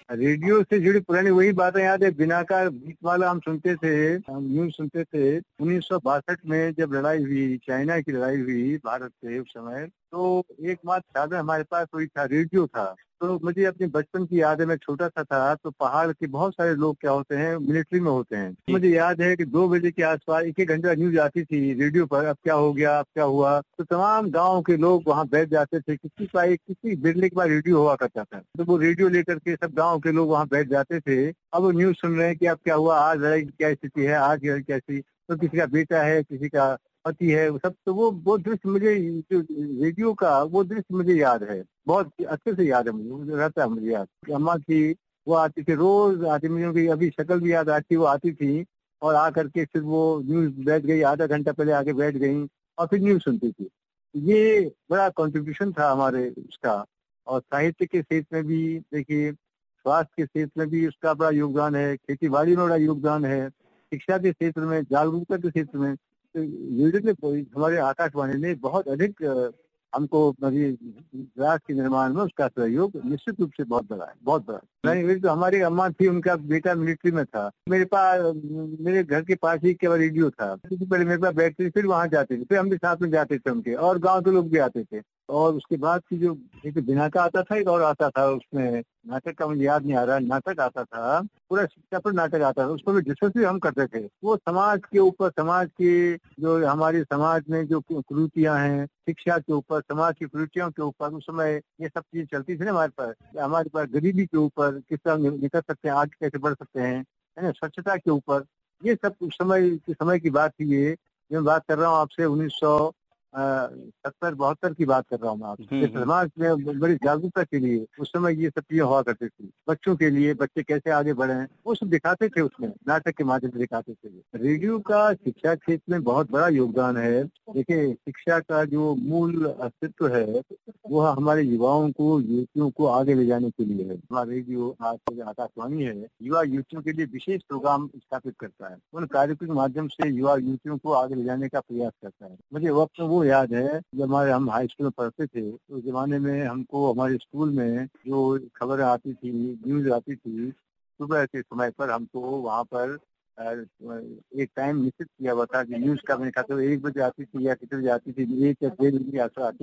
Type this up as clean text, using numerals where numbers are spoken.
Radio से जुड़ी पुरानी वही बातें याद है। बिना का गीतमाला हम सुनते थे, हम न्यूज सुनते थे। 1962 में जब लड़ाई हुई, चाइना की लड़ाई हुई भारत से उस समय, तो एकमात्र साधन हमारे पास वही था, रेडियो था। तो मुझे अपने बचपन की याद है, मैं छोटा सा था तो पहाड़ के बहुत सारे लोग क्या होते हैं, मिलिट्री में होते हैं। मुझे याद है कि 2 बजे के आसपास एक घंटा न्यूज आती थी रेडियो पर, अब क्या हो गया, अब क्या हुआ। तो तमाम गांव के लोग वहाँ बैठ जाते थे। किसी बिरले के बाद रेडियो हुआ करता था, तो वो रेडियो लेकर के सब गाँव के लोग वहाँ बैठ जाते थे। अब वो न्यूज सुन रहे हैं कि अब क्या हुआ, आज लड़ाई की क्या स्थिति है, आज लड़ाई कैसी। तो किसी का बेटा है, किसी का पति है, वो सब। तो वो दृश्य मुझे, जो रेडियो का वो दृश्य मुझे याद है, बहुत अच्छे से याद है मुझे रहता है मुझे याद। अम्मा की वो आती थी, रोज आती, मुझे उनकी अभी शक्ल भी याद आती, वो आती थी और आकर के फिर वो न्यूज बैठ गई, आधा घंटा पहले आके बैठ गई और फिर न्यूज सुनती थी। ये बड़ा कंट्रीब्यूशन था हमारे उसका। और साहित्य के क्षेत्र में भी देखिए, स्वास्थ्य के क्षेत्र में भी उसका बड़ा योगदान है, खेती बाड़ी में बड़ा योगदान है, शिक्षा के क्षेत्र में, जागरूकता के क्षेत्र में। तो रेडियो ने हमारे आकाशवाणी ने बहुत अधिक हमको राष्ट्र के निर्माण में उसका सहयोग निश्चित रूप से बहुत बड़ा है, बहुत बड़ा। नहीं, तो हमारी अम्मा थी, उनका बेटा मिलिट्री में था। मेरे पास, मेरे घर के पास ही केवल रेडियो था। सबसे पहले मेरे पास बैठती, फिर वहाँ जाते थे, फिर हम भी साथ में जाते थे उनके, और गांव के लोग भी आते थे। और उसके बाद की जो एक बिना का आता था, एक और आता था, उसमें नाटक का मुझे याद नहीं आ रहा, नाटक आता था, पूरा शिक्षा पर नाटक आता था। उसमें भी डिस्कस भी हम करते थे। वो समाज के ऊपर, समाज के जो हमारे समाज में जो कुरीतियां हैं, शिक्षा के ऊपर, समाज की कुरीतियों के ऊपर उस समय ये सब चीजें चलती थी ना हमारे पास गरीबी के ऊपर किस तरह निकल सकते हैं, आगे कैसे बढ़ सकते हैं, है ना, स्वच्छता के ऊपर। ये सब उस समय की बात थी। ये मैं बात कर रहा हूँ आपसे 1970-72 की बात कर रहा हूँ मैं आपसे। समाज में बड़ी जागरूकता के लिए उस समय ये सब चीजें हुआ करती थी। बच्चों के लिए, बच्चे कैसे आगे बढ़े, वो सब दिखाते थे, उसमें नाटक के माध्यम से दिखाते थे। रेडियो का शिक्षा क्षेत्र में बहुत बड़ा योगदान है। देखिए, शिक्षा का जो मूल अस्तित्व है वो हमारे युवाओं को, युवतियों को आगे ले जाने के लिए है। हमारा रेडियो, आज आकाशवाणी है, युवा युवतियों के लिए विशेष प्रोग्राम स्थापित करता है। उन कार्यक्रम के माध्यम से युवा युवतियों को आगे ले जाने का प्रयास करता है। मुझे वक्त वो याद है जब हम हाई स्कूल में पढ़ते थे, उस जमाने में हमको हमारे स्कूल में जो खबरें आती थी, न्यूज आती थी, सुबह के समय पर हमको वहाँ पर एक टाइम निश्चित किया हुआ था कि न्यूज का। मैंने कहा 1 बजे आती थी या कितने बजे आती थी, 1 या 1:30 बजे आती।